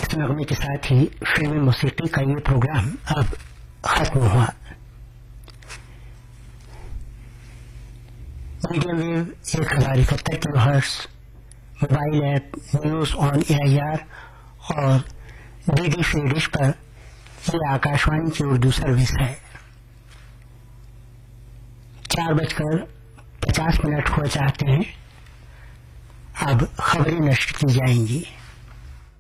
इस नगमे के साथ ही फिल्मी मौसीकी का ये प्रोग्राम अब खत्म हुआ। Medium wave 1071 kilohertz, mobile app news on AIR और DD फ्री डिश पर यह आकाशवाणी की उर्दू सर्विस है। 4:50 हो चाहते हैं। अब खबरें नष्ट की जाएंगी।